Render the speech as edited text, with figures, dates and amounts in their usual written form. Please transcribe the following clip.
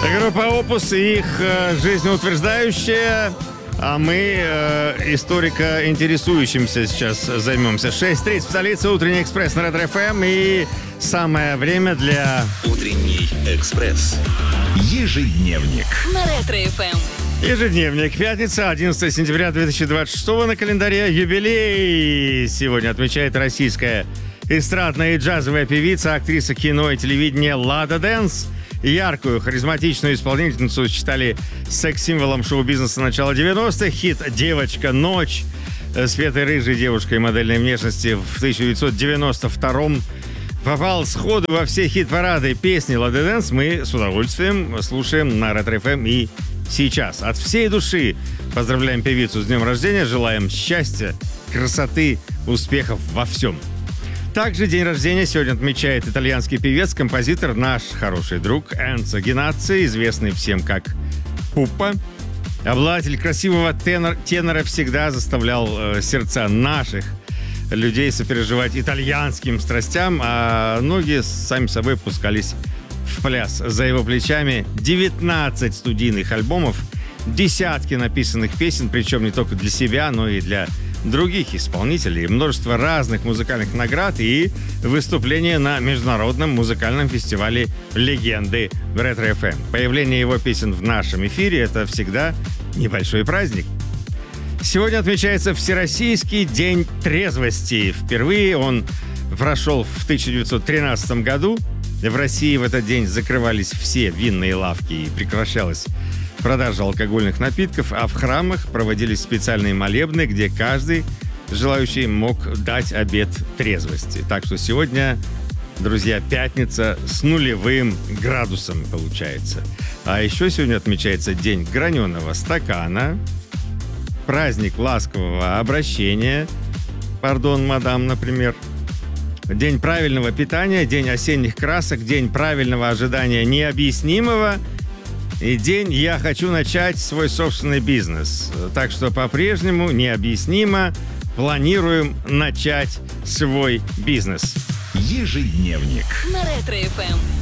Группа «Опус» и их жизнеутверждающая, а мы историко интересующимся сейчас займемся. 6:30 в столице, утренний экспресс на Ретро-ФМ, и самое время для... Утренний экспресс. Ежедневник. На Ретро-ФМ. Ежедневник. Пятница, 11 сентября 2026 на календаре. Юбилей сегодня отмечает российская эстрадная и джазовая певица, актриса кино и телевидения Лада Дэнс. Яркую, харизматичную исполнительницу считали секс-символом шоу-бизнеса начала 90-х. Хит «Девочка. Ночь» светлой рыжей девушкой модельной внешности в 1992-м попал сходу во все хит-парады. Песни Лады Дэнс мы с удовольствием слушаем на Ретро-ФМ и сейчас. От всей души поздравляем певицу с днем рождения, желаем счастья, красоты, успехов во всем. Также день рождения сегодня отмечает итальянский певец, композитор, наш хороший друг Энцо Генацци, известный всем как Пуппа. Обладатель красивого тенора всегда заставлял сердца наших людей сопереживать итальянским страстям, а ноги сами собой пускались в пляс. За его плечами 19 студийных альбомов, десятки написанных песен, причем не только для себя, но и для других исполнителей, множество разных музыкальных наград и выступления на международном музыкальном фестивале «Легенды» в Ретро-ФМ. Появление его песен в нашем эфире – это всегда небольшой праздник. Сегодня отмечается Всероссийский день трезвости. Впервые он прошел в 1913 году. В России в этот день закрывались все винные лавки и прекращалась продажа алкогольных напитков, а в храмах проводились специальные молебны, где каждый желающий мог дать обет трезвости. Так что сегодня, друзья, пятница с нулевым градусом получается. А еще сегодня отмечается день граненого стакана, праздник ласкового обращения, пардон, мадам, например, день правильного питания, день осенних красок, день правильного ожидания необъяснимого и день «Я хочу начать свой собственный бизнес». Так что по-прежнему необъяснимо планируем начать свой бизнес. Ежедневник. На Ретро-ФМ.